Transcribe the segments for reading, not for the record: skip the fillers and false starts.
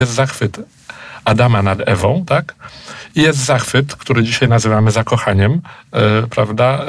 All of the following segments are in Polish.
Jest zachwyt Adama nad Ewą, tak? I jest zachwyt, który dzisiaj nazywamy zakochaniem, prawda?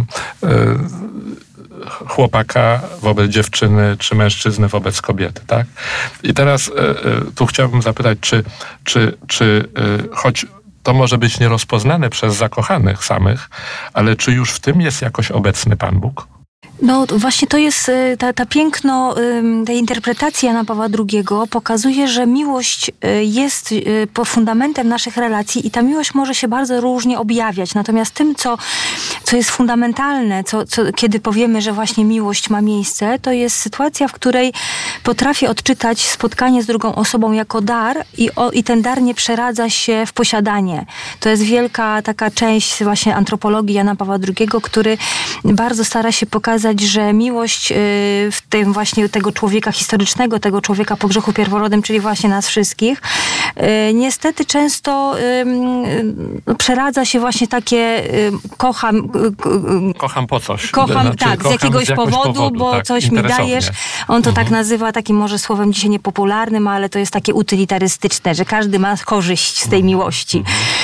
Chłopaka wobec dziewczyny, czy mężczyzny wobec kobiety, tak? I teraz tu chciałbym zapytać, czy choć to może być nierozpoznane przez zakochanych samych, ale czy już w tym jest jakoś obecny Pan Bóg? No właśnie to jest ta piękno tej interpretacji Jana Pawła II pokazuje, że miłość jest fundamentem naszych relacji i ta miłość może się bardzo różnie objawiać. Natomiast tym, co jest fundamentalne, kiedy powiemy, że właśnie miłość ma miejsce, to jest sytuacja, w której potrafię odczytać spotkanie z drugą osobą jako dar i ten dar nie przeradza się w posiadanie. To jest wielka taka część właśnie antropologii Jana Pawła II, który bardzo stara się pokazać, że miłość w tym właśnie tego człowieka historycznego, tego człowieka po grzechu pierworodnym, czyli właśnie nas wszystkich, niestety często przeradza się właśnie takie kocham po coś. Kocham z jakiegoś powodu, bo tak, coś mi dajesz. On to tak nazywa takim może słowem dzisiaj niepopularnym, ale to jest takie utylitarystyczne, że każdy ma korzyść z tej miłości.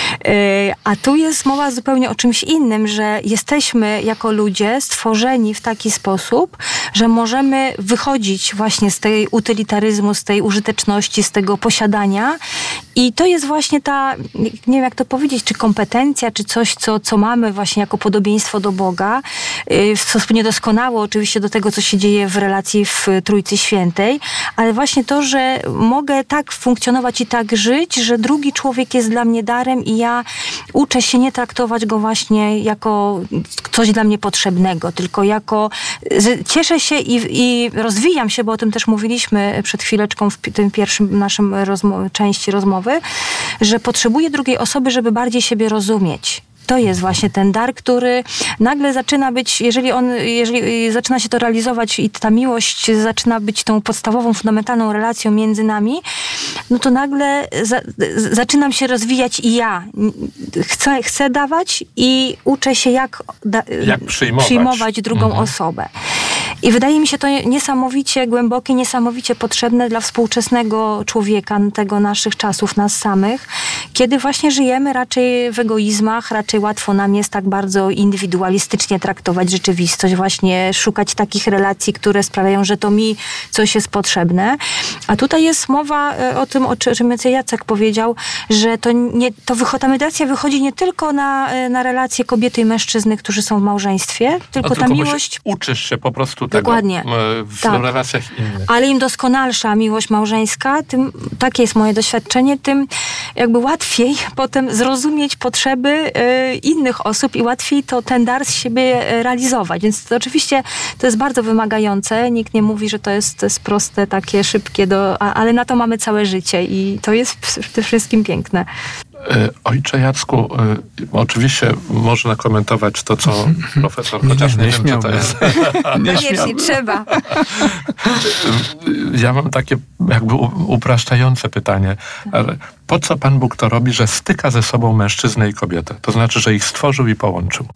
A tu jest mowa zupełnie o czymś innym, że jesteśmy jako ludzie stworzeni w taki sposób, że możemy wychodzić właśnie z tej utylitaryzmu, z tej użyteczności, z tego posiadania i to jest właśnie ta, nie wiem jak to powiedzieć, czy kompetencja, czy coś, co mamy właśnie jako podobieństwo do Boga, co niedoskonało oczywiście do tego, co się dzieje w relacji w Trójcy Świętej, ale właśnie to, że mogę tak funkcjonować i tak żyć, że drugi człowiek jest dla mnie darem i ja uczę się nie traktować go właśnie jako coś dla mnie potrzebnego, tylko jako cieszę się i rozwijam się, bo o tym też mówiliśmy przed chwileczką w tym pierwszym naszym części rozmowy, że potrzebuję drugiej osoby, żeby bardziej siebie rozumieć. To jest właśnie ten dar, który nagle zaczyna być, jeżeli zaczyna się to realizować i ta miłość zaczyna być tą podstawową, fundamentalną relacją między nami, no to nagle zaczynam się rozwijać i ja chcę dawać i uczę się jak przyjmować drugą osobę. I wydaje mi się to niesamowicie głębokie, niesamowicie potrzebne dla współczesnego człowieka, tego naszych czasów, nas samych, kiedy właśnie żyjemy raczej w egoizmach, raczej łatwo nam jest tak bardzo indywidualistycznie traktować rzeczywistość, właśnie szukać takich relacji, które sprawiają, że to mi coś jest potrzebne. A tutaj jest mowa o tym, o czym Jacek powiedział, że ta medytacja wychodzi nie tylko na relacje kobiety i mężczyzny, którzy są w małżeństwie, tylko ta miłość... Uczysz się po prostu tego dokładnie. W relacjach innych. Ale im doskonalsza miłość małżeńska, tym, takie jest moje doświadczenie, tym jakby łatwiej potem zrozumieć potrzeby innych osób i łatwiej ten dar z siebie realizować. Więc to oczywiście to jest bardzo wymagające. Nikt nie mówi, że to jest proste, takie szybkie, ale na to mamy całe życie i to jest przede wszystkim piękne. Ojcze Jacku, oczywiście można komentować to, co profesor, chociaż nie wiem, czy to jest... Koniecznie trzeba. Ja mam takie jakby upraszczające pytanie, ale po co Pan Bóg to robi, że styka ze sobą mężczyznę i kobietę? To znaczy, że ich stworzył i połączył.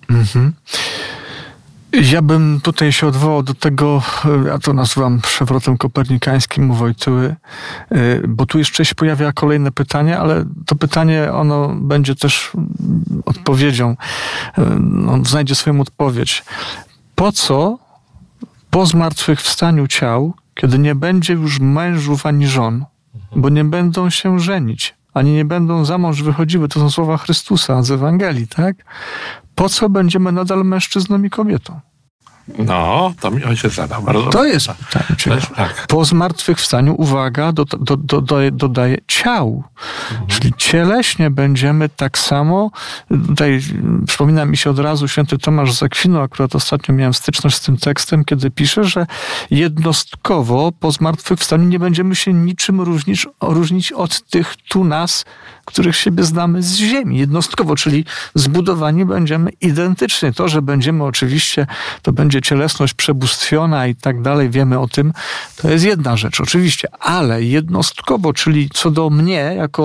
Ja bym tutaj się odwołał do tego, ja to nazywam przewrotem kopernikańskim u Wojtyły, bo tu jeszcze się pojawia kolejne pytanie, ale to pytanie, ono będzie też odpowiedzią, on znajdzie swoją odpowiedź. Po co po zmartwychwstaniu ciał, kiedy nie będzie już mężów ani żon, bo nie będą się żenić, ani nie będą za mąż wychodziły, to są słowa Chrystusa z Ewangelii, tak? Po co będziemy nadal mężczyzną i kobietą? No, to mi ojciec zadał bardzo. To jest pytanie. Tak. Po zmartwychwstaniu, uwaga, dodaje ciał. Czyli cieleśnie będziemy tak samo. Tutaj przypomina mi się od razu święty Tomasz z Akwinu, akurat ostatnio miałem styczność z tym tekstem, kiedy pisze, że jednostkowo po zmartwychwstaniu nie będziemy się niczym różnić od tych tu nas, których siebie znamy z ziemi. Jednostkowo, czyli zbudowani będziemy identycznie. To, że będziemy oczywiście, to będzie cielesność przebóstwiona i tak dalej, wiemy o tym, to jest jedna rzecz oczywiście, ale jednostkowo, czyli co do mnie, jako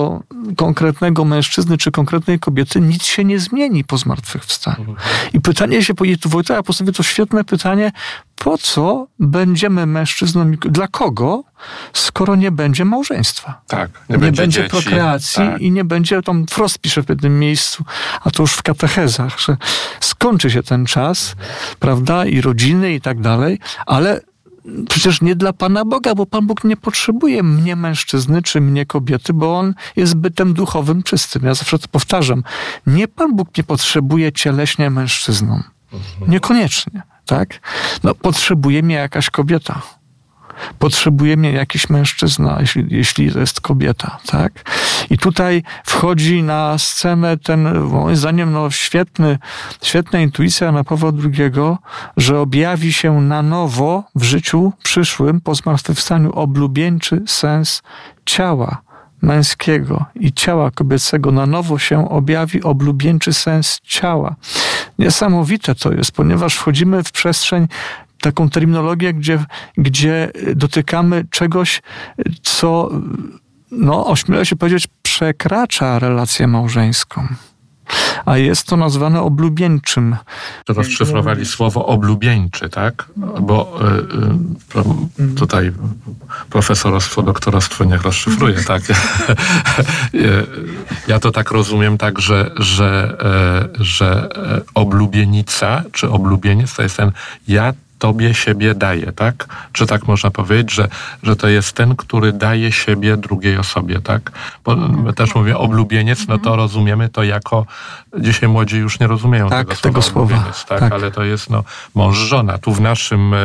konkretnego mężczyzny czy konkretnej kobiety nic się nie zmieni po zmartwychwstaniu. I pytanie się, tu Wojtyła postawił to świetne pytanie, po co będziemy mężczyzną, dla kogo, skoro nie będzie małżeństwa? Tak, nie będzie dzieci, prokreacji i nie będzie, tam Frost pisze w pewnym miejscu, a to już w katechezach, że skończy się ten czas, prawda, i rodziny i tak dalej, ale przecież nie dla Pana Boga, bo Pan Bóg nie potrzebuje mnie mężczyzny czy mnie kobiety, bo On jest bytem duchowym czystym. Ja zawsze to powtarzam. Nie Pan Bóg nie potrzebuje cieleśnie mężczyzną. Niekoniecznie, tak? Potrzebuje mnie jakaś kobieta. Potrzebuje mnie jakiś mężczyzna, jeśli to jest kobieta, tak? I tutaj wchodzi na scenę ten, moim zdaniem, świetna intuicja Jana Pawła II, że objawi się na nowo w życiu przyszłym, po zmartwychwstaniu, oblubieńczy sens ciała męskiego i ciała kobiecego. Na nowo się objawi oblubieńczy sens ciała. Niesamowite to jest, ponieważ wchodzimy w przestrzeń, taką terminologię, gdzie dotykamy czegoś, co, ośmielę się powiedzieć, przekracza relację małżeńską. A jest to nazwane oblubieńczym. Rozszyfrowali słowo oblubieńczy, tak? Bo tutaj profesorostwo, doktorostwo niech rozszyfruje, tak? Ja to tak rozumiem, tak, że oblubienica, czy oblubieniec to jest ten ja tobie siebie daje, tak? Czy tak można powiedzieć, że to jest ten, który daje siebie drugiej osobie, tak? Bo też mówię oblubieniec, to rozumiemy to jako, dzisiaj młodzi już nie rozumieją tego słowa, tak? Ale to jest mąż-żona. Tu w naszym,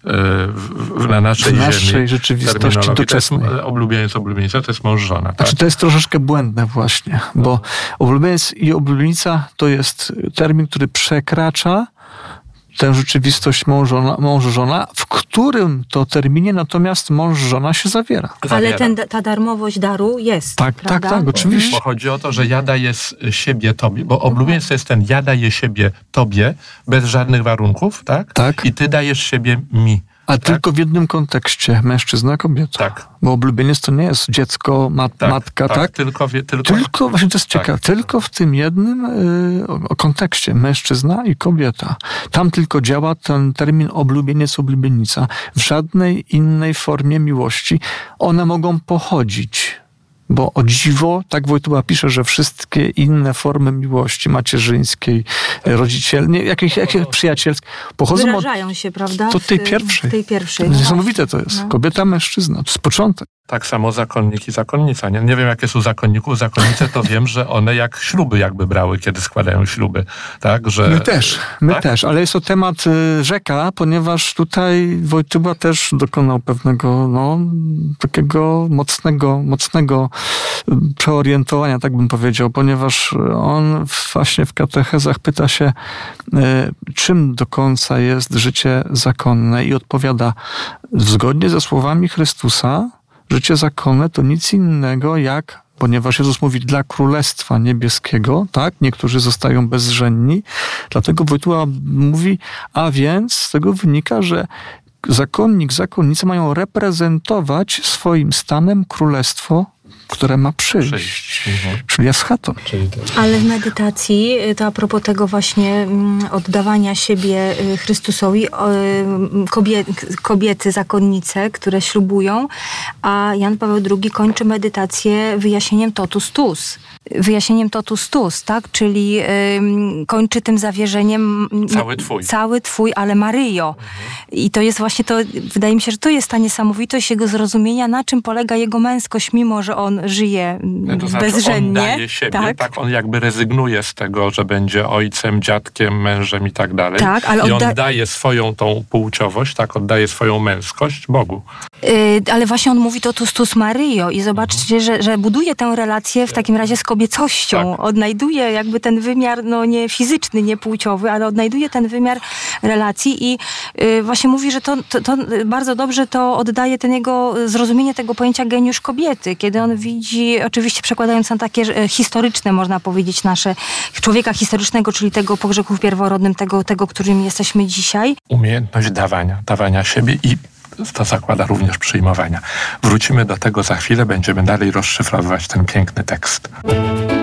na naszej rzeczywistości doczesnej. Oblubienica to jest mąż-żona, tak? Znaczy to jest troszeczkę błędne właśnie, bo oblubieniec i oblubienica to jest termin, który przekracza tę rzeczywistość mąż-żona, w którym to terminie natomiast mąż-żona się zawiera. Ale ta darmowość daru jest, tak, oczywiście. Bo chodzi o to, że ja daję siebie tobie, bo oblubieniec to jest ten ja daję siebie tobie bez żadnych warunków, tak? Tak. I ty dajesz siebie mi. A tylko w jednym kontekście, mężczyzna, kobieta. Tak. Bo oblubieniec to nie jest dziecko, matka, tak? Tylko właśnie to jest ciekawe, tylko w tym jednym kontekście, mężczyzna i kobieta. Tam tylko działa ten termin oblubieniec, oblubienica. W żadnej innej formie miłości one mogą pochodzić. Bo o dziwo, tak Wojtyła pisze, że wszystkie inne formy miłości macierzyńskiej, rodzicielskiej, jakich przyjacielskiej, pochodzą wyrażają się, prawda? To tej pierwszej. Niesamowite to jest. Kobieta, mężczyzna. To jest początek. Tak samo zakonnik i zakonnica. Nie wiem, jakie są zakonników. Zakonnice to wiem, że one jak śluby jakby brały, kiedy składają śluby. Tak, że... My też, ale jest to temat rzeka, ponieważ tutaj Wojtyła też dokonał pewnego, takiego mocnego przeorientowania, tak bym powiedział, ponieważ on właśnie w katechezach pyta się, czym do końca jest życie zakonne i odpowiada, zgodnie ze słowami Chrystusa, życie zakonne to nic innego jak, ponieważ Jezus mówi dla Królestwa Niebieskiego, tak? Niektórzy zostają bezżenni. Dlatego Wojtyła mówi, a więc z tego wynika, że zakonnik, zakonnice mają reprezentować swoim stanem Królestwo, które ma przyjść. Czyli eschaton. Ale w medytacji, to a propos tego właśnie oddawania siebie Chrystusowi, kobiety, zakonnice, które ślubują, a Jan Paweł II kończy medytację wyjaśnieniem totus tuus, tak? Czyli kończy tym zawierzeniem cały twój, ale Maryjo. I to jest właśnie to, wydaje mi się, że to jest ta niesamowitość jego zrozumienia, na czym polega jego męskość, mimo że on żyje bezżennie. On daje siebie, tak? On jakby rezygnuje z tego, że będzie ojcem, dziadkiem, mężem i tak dalej. Tak, ale on daje swoją tą płciowość, tak? Oddaje swoją męskość Bogu. Ale właśnie on mówi totus tuus Maryjo i zobaczcie, że buduje tę relację w takim razie z kobiecością. Tak. Odnajduje jakby ten wymiar, nie fizyczny, nie płciowy, ale odnajduje ten wymiar relacji i właśnie mówi, że to bardzo dobrze to oddaje ten jego zrozumienie tego pojęcia geniusz kobiety, kiedy on widzi, oczywiście przekładając na takie historyczne, można powiedzieć, nasze człowieka historycznego, czyli tego po grzechu pierworodnym, tego, którym jesteśmy dzisiaj. Umiejętność dawania siebie i to zakłada również przyjmowania. Wrócimy do tego za chwilę, będziemy dalej rozszyfrowywać ten piękny tekst.